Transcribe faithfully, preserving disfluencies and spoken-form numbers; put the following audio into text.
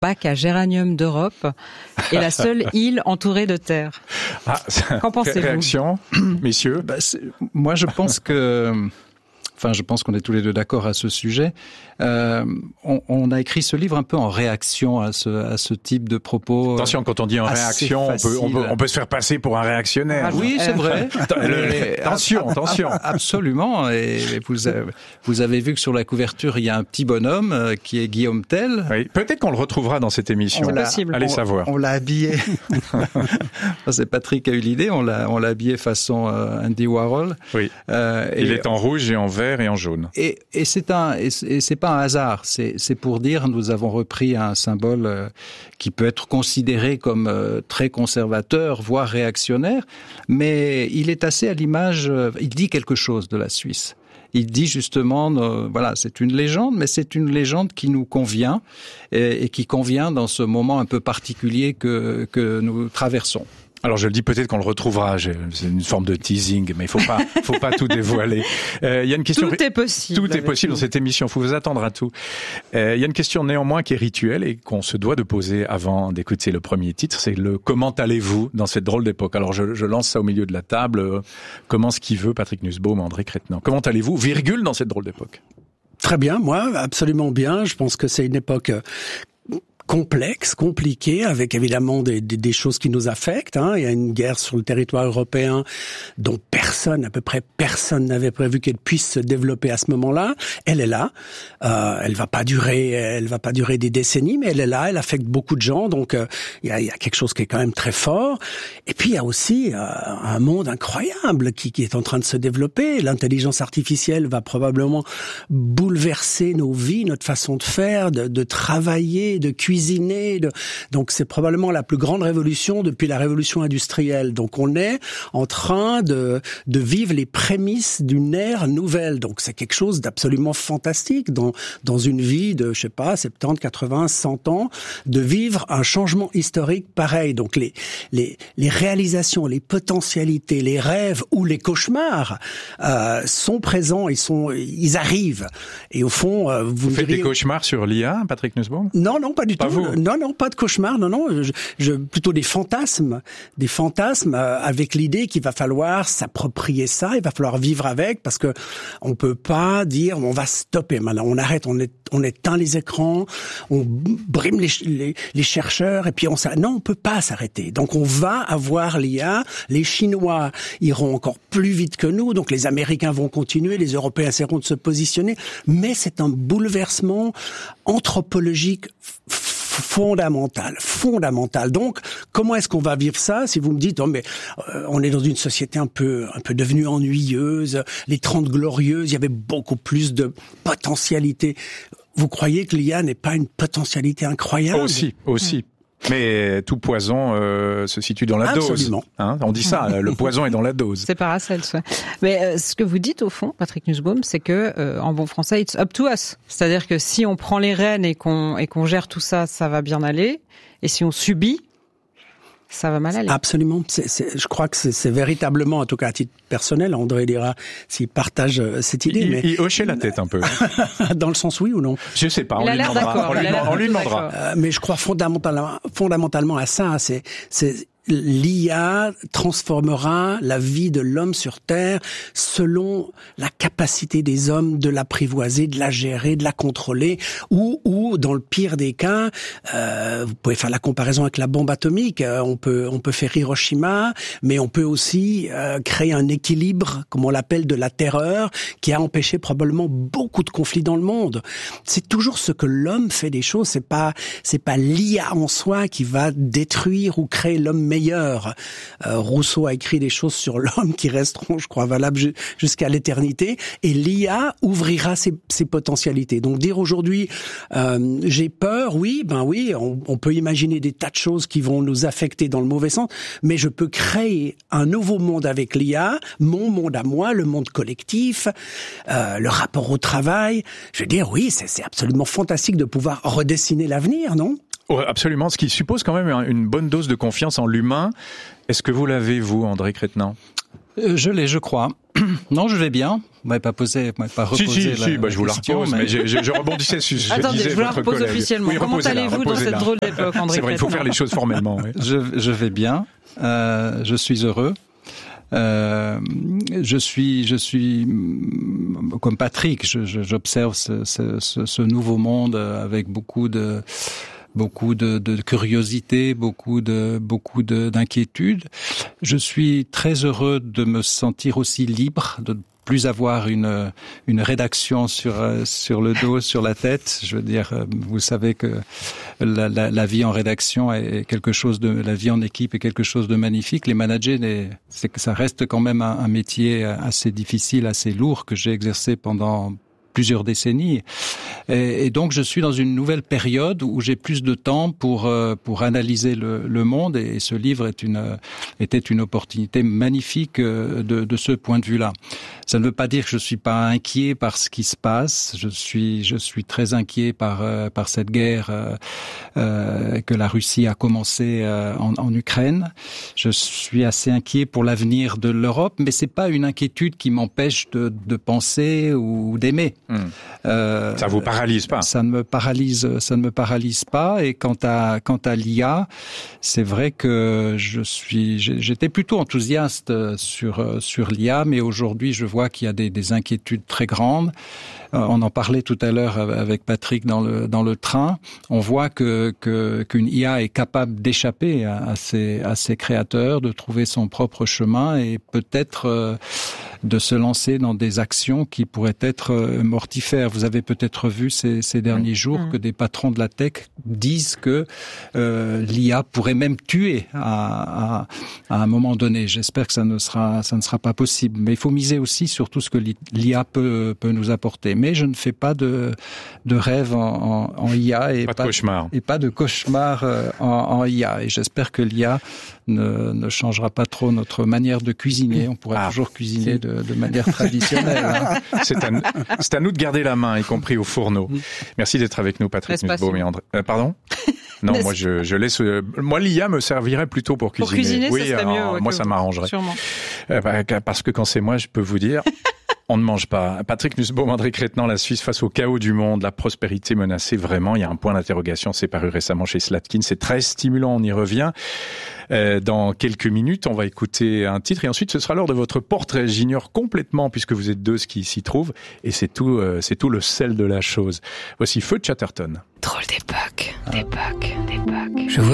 bac à géranium d'Europe est la seule île entourée de terre. Ah, Qu'en pensez-vous ? Réaction, messieurs. Bah, moi, je pense que... Enfin, je pense qu'on est tous les deux d'accord à ce sujet. Euh, on, on a écrit ce livre un peu en réaction à ce, à ce type de propos. Attention, quand on dit en réaction, on peut, on, peut, on peut se faire passer pour un réactionnaire. Ah, oui, c'est vrai. Attention, attention. Absolument. Et vous avez, vous avez vu que sur la couverture, il y a un petit bonhomme qui est Guillaume Tell. Oui, peut-être qu'on le retrouvera dans cette émission. C'est possible. Allez on, savoir. On l'a habillé. C'est Patrick qui a eu l'idée. On l'a, on l'a habillé façon euh, Andy Warhol. Oui. Euh, et, il est en rouge et en vert et en jaune. Et, et c'est un, et c'est pas un hasard. C'est, c'est pour dire, nous avons repris un symbole euh, qui peut être considéré comme euh, très conservateur, voire réactionnaire, mais il est assez à l'image. Euh, il dit quelque chose de la Suisse. Il dit justement, euh, voilà, c'est une légende, mais c'est une légende qui nous convient et, et qui convient dans ce moment un peu particulier que que nous traversons. Alors je le dis, peut-être qu'on le retrouvera. C'est une forme de teasing, mais il faut pas, faut pas tout dévoiler. Euh, il y a une question. Tout est possible. Tout est possible nous. dans cette émission. Il faut vous attendre à tout. Euh, il y a une question néanmoins qui est rituelle et qu'on se doit de poser avant d'écouter le premier titre. C'est le comment allez-vous dans cette drôle d'époque. Alors je, je lance ça au milieu de la table. Euh, comment ce qui veut Patrick Nussbaum, André Crétenant. Comment allez-vous, virgule, dans cette drôle d'époque? Très bien, moi, absolument bien. Je pense que c'est une époque complexe, compliqué, avec évidemment des, des, des choses qui nous affectent. Hein. Il y a une guerre sur le territoire européen dont personne, à peu près personne, n'avait prévu qu'elle puisse se développer à ce moment-là. Elle est là. Euh, elle va pas durer, elle va pas durer des décennies, mais elle est là. Elle affecte beaucoup de gens. Donc euh, il y a, il y a quelque chose qui est quand même très fort. Et puis il y a aussi euh, un monde incroyable qui, qui est en train de se développer. L'intelligence artificielle va probablement bouleverser nos vies, notre façon de faire, de, de travailler, de cuisiner. De... Donc c'est probablement la plus grande révolution depuis la révolution industrielle. Donc on est en train de, de vivre les prémices d'une ère nouvelle. Donc c'est quelque chose d'absolument fantastique dans, dans une vie de, je sais pas, soixante-dix, quatre-vingts, cent ans, de vivre un changement historique pareil. Donc les, les, les réalisations, les potentialités, les rêves ou les cauchemars euh, sont présents, ils, sont, ils arrivent. Et au fond, euh, vous, vous faites diriez... des cauchemars sur l'I A, Patrick Nussbaum? Non, non, pas du Pas tout. vous. Non, non, pas de cauchemar. Non, non. Je, je plutôt des fantasmes, des fantasmes euh, avec l'idée qu'il va falloir s'approprier ça. Il va falloir vivre avec parce que on peut pas dire on va stopper. Maintenant, on arrête, on, est, on éteint les écrans, on brime les, les, les chercheurs et puis on s'arrête. Non, on peut pas s'arrêter. Donc on va avoir l'I A. Les Chinois iront encore plus vite que nous. Donc les Américains vont continuer, les Européens essaieront de se positionner. Mais c'est un bouleversement anthropologique fondamental, fondamental. Donc, comment est-ce qu'on va vivre ça? Si vous me dites, oh, mais euh, on est dans une société un peu, un peu devenue ennuyeuse, les Trente Glorieuses, il y avait beaucoup plus de potentialité. Vous croyez que l'I A n'est pas une potentialité incroyable? Aussi, aussi. Mais tout poison euh, se situe dans la Absolument. dose. Hein, on dit ça, le poison est dans la dose. C'est Paracels, ouais. Mais euh, ce que vous dites au fond, Patrick Nussbaum, c'est que euh, en bon français, it's up to us. C'est-à-dire que si on prend les rênes et qu'on et qu'on gère tout ça, ça va bien aller. Et si on subit, ça va mal aller. Absolument. C'est, c'est, je crois que c'est, c'est véritablement, en tout cas à titre personnel, André dira s'il partage cette idée. Il, mais il hochait la tête un peu. Dans le sens oui ou non? Je sais pas. Il on a lui l'air demandera. d'accord. On lui, Il a l'air on lui demandera. d'accord. Euh, mais je crois fondamentalement, fondamentalement à ça. C'est, c'est l'I A transformera la vie de l'homme sur Terre selon la capacité des hommes de l'apprivoiser, de la gérer, de la contrôler, ou, ou dans le pire des cas, euh, vous pouvez faire la comparaison avec la bombe atomique. Euh, on peut, on peut faire Hiroshima, mais on peut aussi euh, créer un équilibre, comme on l'appelle, de la terreur, qui a empêché probablement beaucoup de conflits dans le monde. C'est toujours ce que l'homme fait des choses. C'est pas, c'est pas l'I A en soi qui va détruire ou créer l'homme meilleur. Euh, Rousseau a écrit des choses sur l'homme qui resteront, je crois, valables ju- jusqu'à l'éternité. Et l'I A ouvrira ses, ses potentialités. Donc dire aujourd'hui, euh, j'ai peur, oui, ben oui, on, on peut imaginer des tas de choses qui vont nous affecter dans le mauvais sens, mais je peux créer un nouveau monde avec l'I A, mon monde à moi, le monde collectif, euh, le rapport au travail. Je veux dire, oui, c'est, c'est absolument fantastique de pouvoir redessiner l'avenir, non ? Ouais, absolument, ce qui suppose quand même une bonne dose de confiance en l'humain. Est-ce que vous l'avez, vous, André Crétenant ? Euh, je l'ai, je crois. Non, je vais bien. Vous m'avez pas posé, vous m'avez pas reposé si, si, la, si, bah, la je vous la question, repose, mais, mais je, je, je rebondissais sur ce que Attendez, disait je vous la votre repose collègue. officiellement. Oui, Comment reposez-la, allez-vous dans reposez-la. cette drôle d'époque, André C'est vrai, il faut Crétin faire les choses formellement. Oui. Je, je vais bien. Euh, je suis heureux. Euh, je suis, je suis comme Patrick. Je, je, j'observe ce, ce, ce, ce nouveau monde avec beaucoup de beaucoup de, de curiosité, beaucoup de beaucoup de, d'inquiétude. Je suis très heureux de me sentir aussi libre, de plus avoir une une rédaction sur sur le dos, sur la tête. Je veux dire, vous savez que la, la, la vie en rédaction est quelque chose de, la vie en équipe est quelque chose de magnifique. Les managers, c'est que ça reste quand même un, un métier assez difficile, assez lourd que j'ai exercé pendant plusieurs décennies. Et, et donc, je suis dans une nouvelle période où j'ai plus de temps pour euh, pour analyser le, le monde. Et, et ce livre est une était une opportunité magnifique de, de ce point de vue-là. Ça ne veut pas dire que je suis pas inquiet par ce qui se passe. Je suis je suis très inquiet par euh, par cette guerre euh, euh, que la Russie a commencé euh, en, en Ukraine. Je suis assez inquiet pour l'avenir de l'Europe, mais c'est pas une inquiétude qui m'empêche de, de penser ou d'aimer. Mmh. Euh, ça vous paralyse pas? Ça ne me paralyse, ça ne me paralyse pas. Et quant à quant à l'I A, c'est vrai que je suis, j'étais plutôt enthousiaste sur sur l'I A, mais aujourd'hui je vois qu'il y a des, des inquiétudes très grandes. On en parlait tout à l'heure avec Patrick dans le dans le train. On voit que que qu'une I A est capable d'échapper à, à ses à ses créateurs, de trouver son propre chemin et peut-être euh, de se lancer dans des actions qui pourraient être mortifères. Vous avez peut-être vu ces, ces derniers jours mmh. que des patrons de la tech disent que euh, l'I A pourrait même tuer à, à, à un moment donné. J'espère que ça ne sera ça ne sera pas possible. Mais il faut miser aussi sur tout ce que l'I A peut peut nous apporter. Mais je ne fais pas de de rêve en, en, en I A et pas, pas de cauchemar et pas de cauchemar en, en I A. Et j'espère que l'I A ne, ne changera pas trop notre manière de cuisiner. On pourra ah, toujours cuisiner de, de manière traditionnelle. Hein. C'est, à, c'est à nous de garder la main, y compris au fourneau. Merci d'être avec nous, Patrick Nussbaum et André. Euh, pardon? Non, moi je, je laisse. Euh, moi, l'I A me servirait plutôt pour cuisiner. Pour cuisiner, oui, ça serait alors, mieux. Ouais, moi, ça m'arrangerait. Sûrement. Euh, bah, parce que quand c'est moi, je peux vous dire. On ne mange pas. Patrick Nussbaum, André Crétin, la Suisse face au chaos du monde, la prospérité menacée, vraiment, il y a un point d'interrogation, c'est paru récemment chez Slatkin, c'est très stimulant, on y revient. Euh, dans quelques minutes, on va écouter un titre et ensuite ce sera l'heure de votre portrait. J'ignore complètement, puisque vous êtes deux, ce qui s'y trouve, et c'est tout, euh, c'est tout le sel de la chose. Voici Feu Chatterton. Drôle d'époque, d'époque.